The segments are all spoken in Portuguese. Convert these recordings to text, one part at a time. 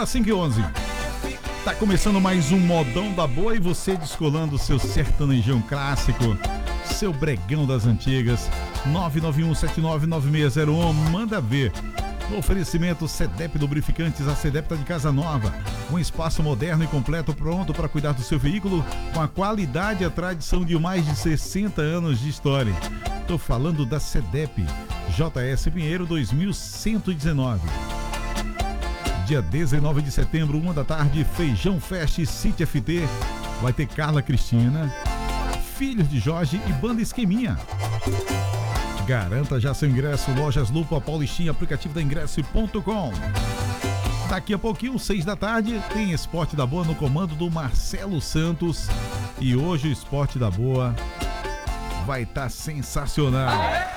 Agora 5h11. Tá começando mais um Modão da Boa e você descolando seu sertanejão clássico, seu bregão das antigas. 991799601, manda ver. No oferecimento CEDEP Lubrificantes, a CEDEP tá de casa nova. Um espaço moderno e completo pronto para cuidar do seu veículo com a qualidade e a tradição de mais de 60 anos de história. Tô falando da CEDEP, JS Pinheiro 2119. Dia 19 de setembro, 1 da tarde, Feijão Fest City FT. Vai ter Carla Cristina, Filhos de Jorge e Banda Esqueminha. Garanta já seu ingresso, Lojas Lupa, Paulistinha, aplicativo da ingresso.com. Daqui a pouquinho, 6 da tarde, tem Esporte da Boa no comando do Marcelo Santos. E hoje o Esporte da Boa vai estar sensacional.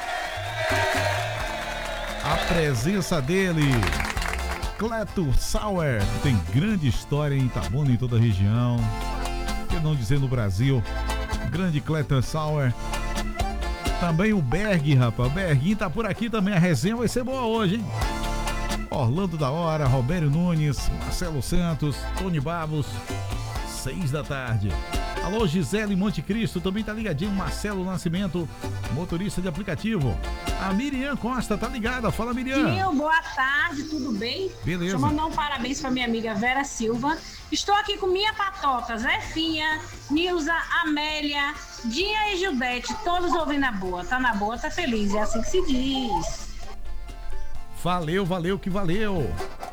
A presença dele, Cleto Sauer, que tem grande história em Itabuna e toda a região, por não dizer no Brasil. Grande Cleto Sauer. Também o Berg, rapaz. O Berguinho tá por aqui também. A resenha vai ser boa hoje, hein? Orlando da Hora, Robério Nunes, Marcelo Santos, Tony Babos, 6 da tarde. Alô, Gisele Monte Cristo, também tá ligadinho. Marcelo Nascimento, motorista de aplicativo. A Miriam Costa tá ligada. Fala, Miriam. Tio, boa tarde, tudo bem? Beleza. Deixa eu mandar um parabéns pra minha amiga Vera Silva. Estou aqui com minha patota, Zefinha, Nilza, Amélia, Dinha e Gildete, todos ouvindo a boa. Tá na boa, tá feliz, é assim que se diz. Valeu, valeu que valeu.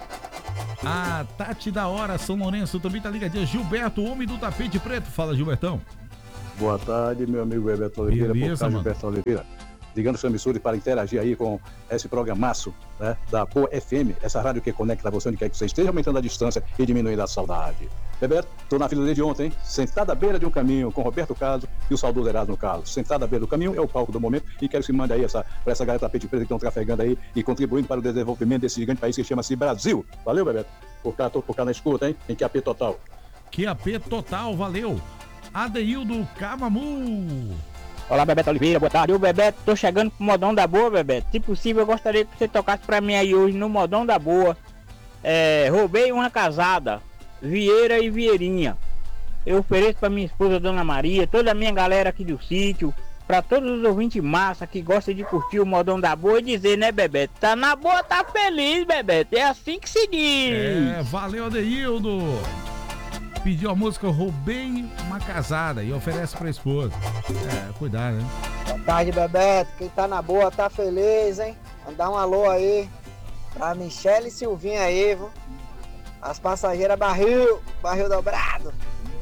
A Tati da Hora, São Lourenço, também tá ligadinha. Gilberto, homem do tapete preto. Fala, Gilbertão. Boa tarde, meu amigo Bebeto Oliveira. Beleza, mano. Gilberto Oliveira. Ligando sua emissora para interagir aí com esse programaço, né, da Boa FM, essa rádio que conecta você onde quer que você esteja, aumentando a distância e diminuindo a saudade. Bebeto, tô na fila desde ontem, sentado à beira de um caminho com Roberto Carlos e o saudoso Erasmo Carlos. Sentado à beira do caminho é o palco do momento e quero que se mande aí para essa galera tapete preta que estão trafegando aí e contribuindo para o desenvolvimento desse gigante país que chama-se Brasil. Valeu, Bebeto? Por cá na escuta, hein? Em QAP total. QAP total, valeu. Adeildo Camamu. Olá, Bebeto Oliveira, boa tarde. Ô, Bebeto, tô chegando pro Modão da Boa, Bebeto. Se possível, eu gostaria que você tocasse pra mim aí hoje no Modão da Boa. Roubei uma casada, Vieira e Vieirinha. Eu ofereço pra minha esposa, Dona Maria, toda a minha galera aqui do sítio, pra todos os ouvintes massa que gostam de curtir o Modão da Boa e dizer, né, Bebeto? Tá na boa, tá feliz, Bebeto. É assim que se diz. Valeu, Adeildo. Pediu a música Roubei uma Casada e oferece pra esposa. Cuidado, né? Boa tarde, Bebeto. Quem tá na boa tá feliz, hein? Mandar um alô aí pra Michele e Silvinha aí, viu? As passageiras barril dobrado.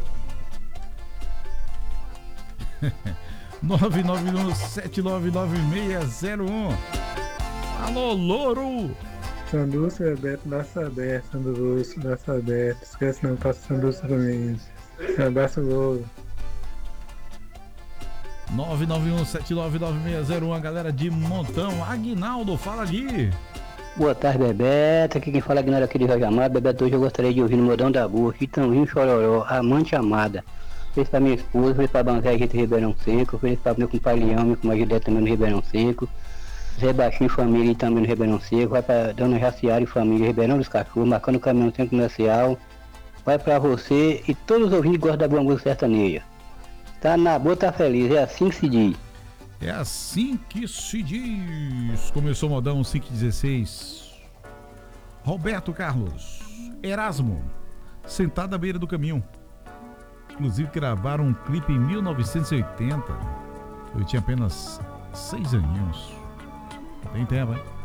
991799601. Alô, Louro. Sanduíche, Bebeto, dá sabé, sanduíche, dá sabé. Esquece não, passa sanduíche pra mim. Um abraço, Louro. 991799601, a galera de Montão. Aguinaldo, fala ali. Boa tarde, Bebeto. Aqui quem fala é Aguinaldo aqui de Rajamar. Bebeto, hoje eu gostaria de ouvir no Modão da Boa, Chitãozinho Chororó, Amante Amada. Fez pra minha esposa, fez pra Banzé de Ribeirão Seco, fez pra meu compadre Leão, meu compadre Gilete também no Ribeirão Seco. Zé Baixinho Família também no Ribeirão Seco, vai pra Dona Jaciara e Família Ribeirão dos Cachorros, marcando o caminhão no centro comercial, vai pra você e todos os ouvintes que gostam da boa música sertaneja. Tá na boa, tá feliz, é assim que se diz. É assim que se diz. Começou o Modão 5:16. Roberto Carlos, Erasmo, sentado à beira do caminho. Inclusive gravaram um clipe em 1980. Eu tinha apenas 6 aninhos. Tem tempo, hein?